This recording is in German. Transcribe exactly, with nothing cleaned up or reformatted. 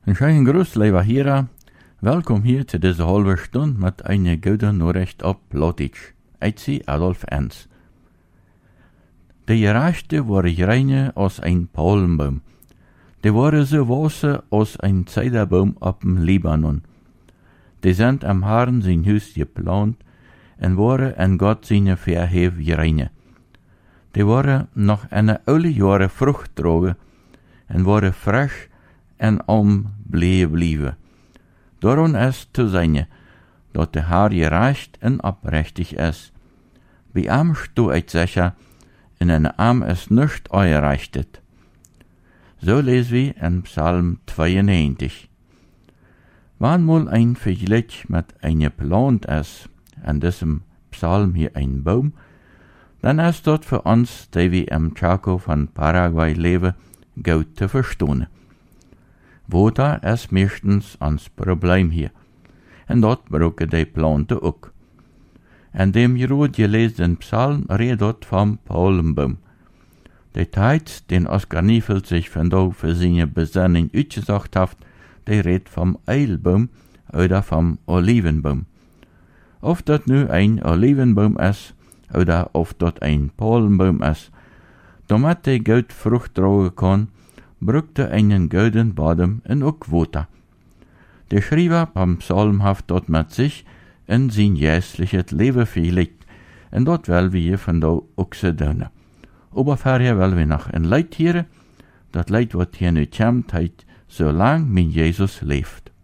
Een schönen Gruß, lieber Hörer. Welkom hier zu dieser halben Stunde mit einer guten Nachricht auf Plattdeutsch. Ich sie Adolf Enz. Die Gerechte waren reiner als ein Palmbaum. Die waren so weißer als ein Zederbaum auf dem Libanon. Die sind am Herrn sein Haus geplant und waren an Gott seine Verhef reiner. Die waren noch eine alle Jahre Frucht tragen und waren frisch en om bleef blijven. Daarom is te zijn, dat de Herr gerecht en oprechtig is. Bij hem sto ik sicher, en in hem is nichts ongerechtet. So lesen wir in Psalm zweiundneunzig. Wann mal ein Vergleich mit einem Plant ist, an diesem Psalm hier ein Baum, dann ist dort für uns, die wir im Chaco von Paraguay leben, gut zu verstehen. Water is meestens ons probleem hier. En dat brauchen die planten ook. En dem je gelezen Psalm redt dort vom Palmbaum. De tijd, den Oskar Niefeld sich vandaag für seine Besinning uitgezocht hat, der redt vom Eilbaum oder vom Olivenbaum. Of dat nu ein Olivenbaum is, oder of dat ein Palmbaum is, damit der gut Frucht tragen kann, brückte einen gouden Bodem en ook Water. Der Schreiber beim Psalm hat dort mit sich in sein jährliches Leben verlegt, en dort will wir von da auch so tun. Aber vorher will wir noch ein Leid hören, das Leid, was hier nicht kommt, so lang mein Jesus lebt.